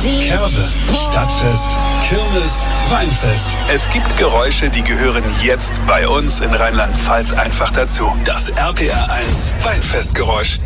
Curve, Stadtfest, Kirmes, Weinfest. Es gibt Geräusche, die gehören jetzt bei uns in Rheinland-Pfalz einfach dazu. Das RPR 1 Weinfestgeräusch.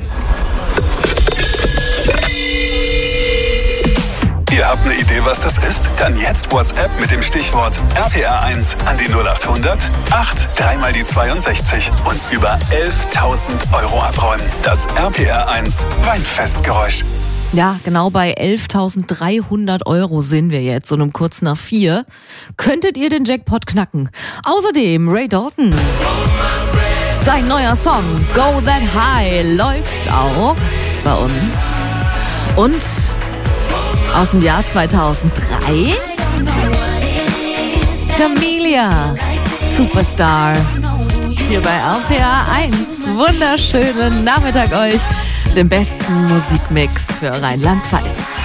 Ihr habt eine Idee, was das ist? Dann jetzt WhatsApp mit dem Stichwort RPR1 an die 0800 8 3 mal die 62 und über 11.000 € abräumen. Das RPR1 Weinfestgeräusch. Ja, genau bei 11.300 € sind wir jetzt und um kurz nach 4 könntet ihr den Jackpot knacken. Außerdem Ray Dalton. Sein neuer Song Go That High läuft auch bei uns. Und aus dem Jahr 2003 Jamelia, Superstar, hier bei RPR 1. Wunderschönen Nachmittag euch, den besten Musikmix für Rheinland-Pfalz.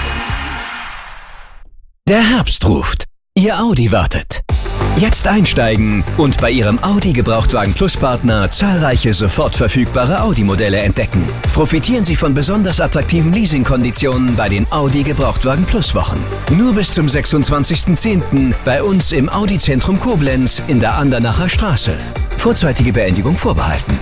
Der Herbst ruft, Ihr Audi wartet. Jetzt einsteigen und bei Ihrem Audi Gebrauchtwagen Plus Partner zahlreiche sofort verfügbare Audi-Modelle entdecken. Profitieren Sie von besonders attraktiven Leasingkonditionen bei den Audi Gebrauchtwagen Plus Wochen. Nur bis zum 26.10. bei uns im Audi Zentrum Koblenz in der Andernacher Straße. Vorzeitige Beendigung vorbehalten.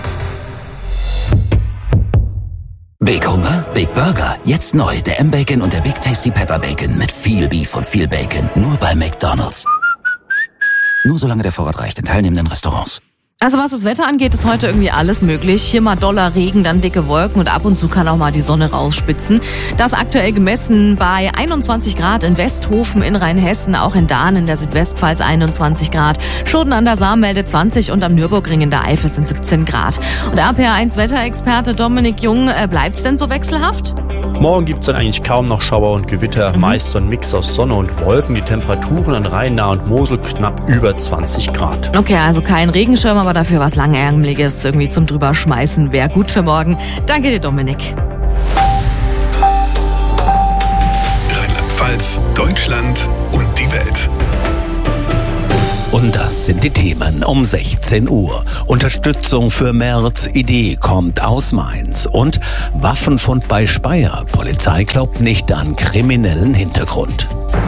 Big Hunger? Big Burger. Jetzt neu der M-Bacon und der Big Tasty Pepper Bacon mit viel Beef und viel Bacon. Nur bei McDonald's. Nur solange der Vorrat reicht in teilnehmenden Restaurants. Also was das Wetter angeht, ist heute irgendwie alles möglich. Hier mal doller Regen, dann dicke Wolken und ab und zu kann auch mal die Sonne rausspitzen. Das aktuell gemessen bei 21 Grad in Westhofen in Rheinhessen, auch in Dahn in der Südwestpfalz 21 Grad. Schoden an der Saar meldet 20 und am Nürburgring in der Eifel sind 17 Grad. Und RPR1 Wetterexperte Dominik Jung, bleibt's denn so wechselhaft? Morgen gibt's dann eigentlich kaum noch Schauer und Gewitter, meist so ein Mix aus Sonne und Wolken. Die Temperaturen an Rhein, Nahe und Mosel knapp über 20 Grad. Okay, also kein Regenschirm, aber dafür was Langärmeliges irgendwie zum Drüberschmeißen wäre gut für morgen. Danke dir, Dominik. Rheinland-Pfalz, Deutschland und die Welt. Und das sind die Themen um 16 Uhr. Unterstützung für Merz, Idee kommt aus Mainz. Und Waffenfund bei Speyer. Polizei glaubt nicht an kriminellen Hintergrund.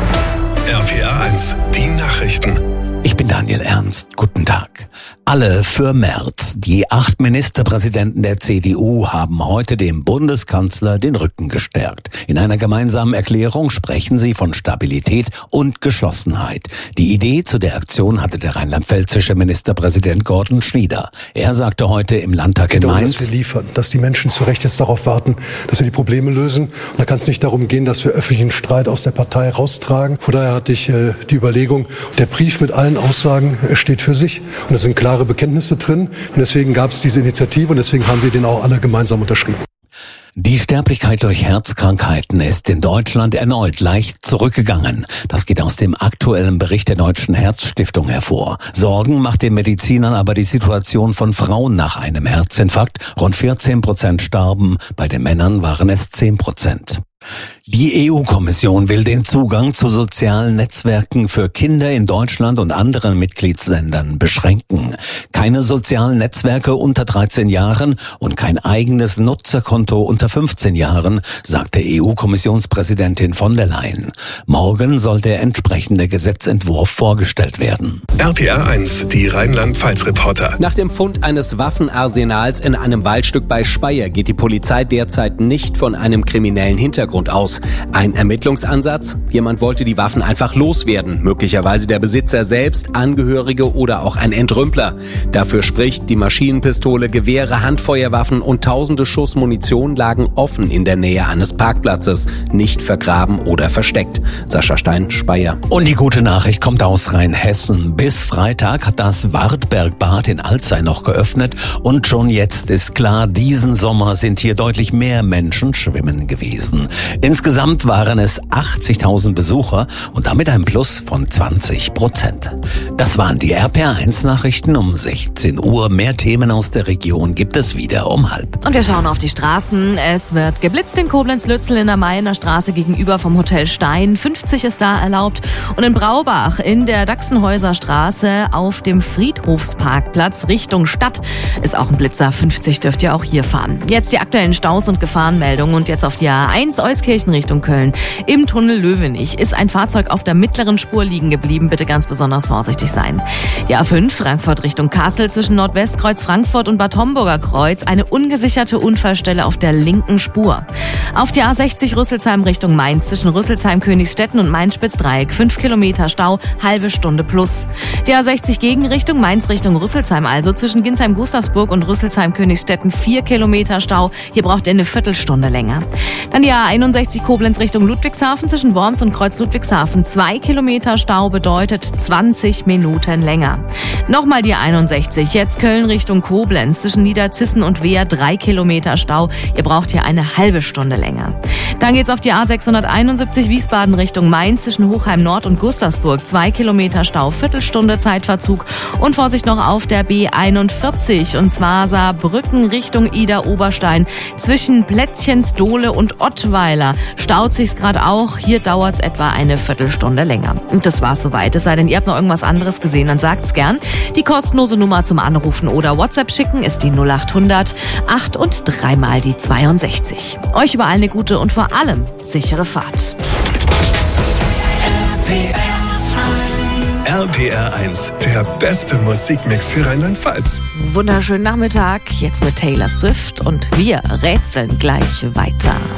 RPR 1, die Nachrichten. Ich bin Daniel Ernst. Guten Tag. Alle für Merz. Die 8 Ministerpräsidenten der CDU haben heute dem Bundeskanzler den Rücken gestärkt. In einer gemeinsamen Erklärung sprechen sie von Stabilität und Geschlossenheit. Die Idee zu der Aktion hatte der rheinland-pfälzische Ministerpräsident Gordon Schnieder. Er sagte heute im Landtag in Mainz, dass wir liefern, dass die Menschen zu Recht jetzt darauf warten, dass wir die Probleme lösen. Und da kann es nicht darum gehen, dass wir öffentlichen Streit aus der Partei raustragen. Von daher hatte ich die Überlegung, der Brief mit allen Aussagen steht für sich. Und es sind klare Bekenntnisse drin. Und deswegen gab es diese Initiative und deswegen haben wir den auch alle gemeinsam unterschrieben. Die Sterblichkeit durch Herzkrankheiten ist in Deutschland erneut leicht zurückgegangen. Das geht aus dem aktuellen Bericht der Deutschen Herzstiftung hervor. Sorgen macht den Medizinern aber die Situation von Frauen nach einem Herzinfarkt. Rund 14% starben, bei den Männern waren es 10%. Die EU-Kommission will den Zugang zu sozialen Netzwerken für Kinder in Deutschland und anderen Mitgliedsländern beschränken. Keine sozialen Netzwerke unter 13 Jahren und kein eigenes Nutzerkonto unter 15 Jahren, sagte EU-Kommissionspräsidentin von der Leyen. Morgen soll der entsprechende Gesetzentwurf vorgestellt werden. RPR 1, die Rheinland-Pfalz-Reporter. Nach dem Fund eines Waffenarsenals in einem Waldstück bei Speyer geht die Polizei derzeit nicht von einem kriminellen Hintergrund aus. Ein Ermittlungsansatz? Jemand wollte die Waffen einfach loswerden. Möglicherweise der Besitzer selbst, Angehörige oder auch ein Entrümpler. Dafür spricht, die Maschinenpistole, Gewehre, Handfeuerwaffen und tausende Schuss Munition lagen offen in der Nähe eines Parkplatzes, nicht vergraben oder versteckt. Sascha Stein, Speyer. Und die gute Nachricht kommt aus Rheinhessen. Bis Freitag hat das Wartbergbad in Alzey noch geöffnet und schon jetzt ist klar, diesen Sommer sind hier deutlich mehr Menschen schwimmen gewesen. Insgesamt waren es 80.000 Besucher und damit ein Plus von 20%. Das waren die RPR1-Nachrichten um 16 Uhr. Mehr Themen aus der Region gibt es wieder um 12:30. Und wir schauen auf die Straßen. Es wird geblitzt in Koblenz-Lützel in der Mayener Straße gegenüber vom Hotel Stein. 50 ist da erlaubt. Und in Braubach in der Dachsenhäuser Straße auf dem Friedhofsparkplatz Richtung Stadt ist auch ein Blitzer. 50 dürft ihr auch hier fahren. Jetzt die aktuellen Staus und Gefahrenmeldungen und jetzt auf die A1 Euskirchen Richtung Köln. Im Tunnel Löwenich ist ein Fahrzeug auf der mittleren Spur liegen geblieben. Bitte ganz besonders vorsichtig sein. Die A5 Frankfurt Richtung Kassel zwischen Nordwestkreuz Frankfurt und Bad Homburger Kreuz. Eine ungesicherte Unfallstelle auf der linken Spur. Auf die A60 Rüsselsheim Richtung Mainz zwischen Rüsselsheim Königsstetten und Mainz-Spitzdreieck. 5 Kilometer Stau, halbe Stunde plus. Die A60 Gegenrichtung Mainz Richtung Rüsselsheim, also zwischen Ginsheim-Gustavsburg und Rüsselsheim-Königsstetten 4 Kilometer Stau. Hier braucht ihr eine Viertelstunde länger. Dann die A61 Koblenz Richtung Ludwigshafen zwischen Worms und Kreuz Ludwigshafen. 2 Kilometer Stau bedeutet 20 Minuten länger. Nochmal die A61, jetzt Köln Richtung Koblenz zwischen Niederzissen und Wehr 3 Kilometer Stau. Ihr braucht hier eine halbe Stunde länger. Dann geht's auf die A671 Wiesbaden Richtung Mainz zwischen Hochheim Nord und Gustavsburg. 2 Kilometer Stau, Viertelstunde Zeitverzug. Und Vorsicht noch auf der B41 und zwar Saarbrücken Richtung Ida-Oberstein. Zwischen Plättchensdohle und Ottweiler staut sich's gerade auch. Hier dauert's etwa eine Viertelstunde länger. Und das war's soweit. Es sei denn, ihr habt noch irgendwas anderes gesehen, dann sagt's gern. Die kostenlose Nummer zum Anrufen oder WhatsApp schicken ist die 0800 8 und 3 mal die 62. Euch überall eine gute und vor allem sichere Fahrt. RPR 1, der beste Musikmix für Rheinland-Pfalz. Wunderschönen Nachmittag, jetzt mit Taylor Swift und wir rätseln gleich weiter.